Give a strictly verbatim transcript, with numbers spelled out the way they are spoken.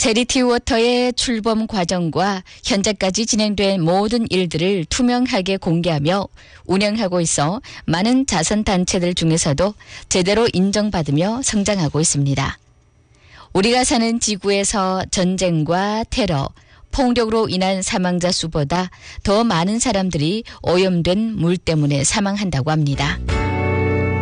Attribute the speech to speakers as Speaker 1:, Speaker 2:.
Speaker 1: 체리티 워터의 출범 과정과 현재까지 진행된 모든 일들을 투명하게 공개하며 운영하고 있어 많은 자선단체들 중에서도 제대로 인정받으며 성장하고 있습니다. 우리가 사는 지구에서 전쟁과 테러, 폭력으로 인한 사망자 수보다 더 많은 사람들이 오염된 물 때문에 사망한다고 합니다.